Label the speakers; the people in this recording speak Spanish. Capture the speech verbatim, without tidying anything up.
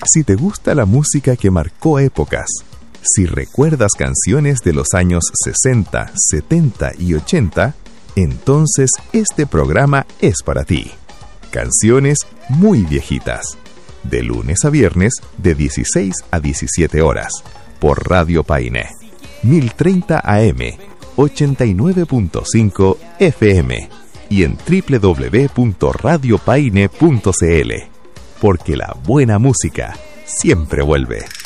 Speaker 1: Si te gusta la música que marcó épocas, si recuerdas canciones de los años sesenta, setenta y ochenta, entonces este programa es para ti. Canciones muy viejitas. De lunes a viernes, de dieciséis a diecisiete horas, por Radio Paine. mil treinta A M, ochenta y nueve punto cinco F M y en doble u doble u doble u punto radio paine punto c l. Porque la buena música siempre vuelve.